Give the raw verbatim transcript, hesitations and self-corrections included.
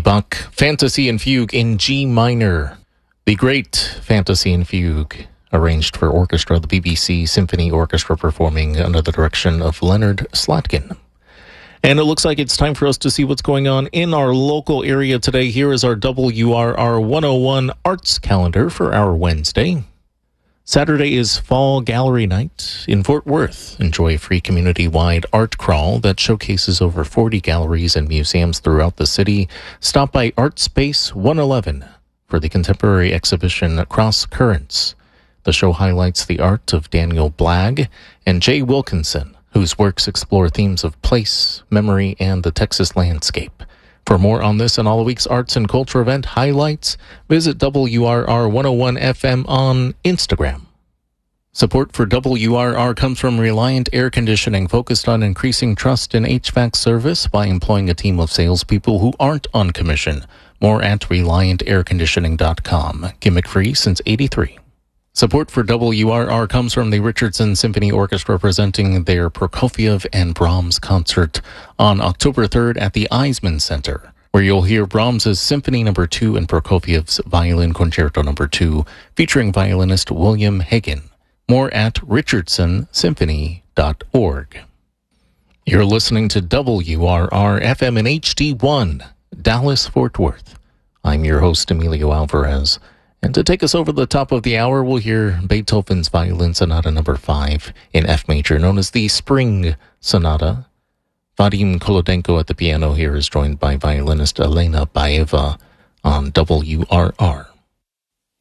Bach Fantasy and Fugue in G minor. The Great Fantasy and Fugue, arranged for orchestra, the B B C Symphony Orchestra performing under the direction of Leonard Slatkin. And it looks like it's time for us to see what's going on in our local area today. Here is our W R R one oh one Arts Calendar for our Wednesday. Saturday is Fall Gallery Night in Fort Worth. Enjoy a free community-wide art crawl that showcases over forty galleries and museums throughout the city. Stop by Art Space one eleven for the contemporary exhibition Cross Currents. The show highlights the art of Daniel Blagg and Jay Wilkinson, whose works explore themes of place, memory, and the Texas landscape. For more on this and all the week's arts and culture event highlights, visit W R R one oh one F M on Instagram. Support for W R R comes from Reliant Air Conditioning, focused on increasing trust in H V A C service by employing a team of salespeople who aren't on commission. More at reliant air conditioning dot com. Gimmick-free since eighty-three. Support for W R R comes from the Richardson Symphony Orchestra, presenting their Prokofiev and Brahms concert on October third at the Eisman Center, where you'll hear Brahms' Symphony Number two and Prokofiev's Violin Concerto Number two, featuring violinist William Hagen. More at richardson symphony dot org. You're listening to W R R F M in H D one, Dallas, Fort Worth. I'm your host, Emilio Alvarez. And to take us over the top of the hour, we'll hear Beethoven's Violin Sonata Number five in F major, known as the Spring Sonata. Vadim Kolodenko at the piano here is joined by violinist Elena Baeva on W R R.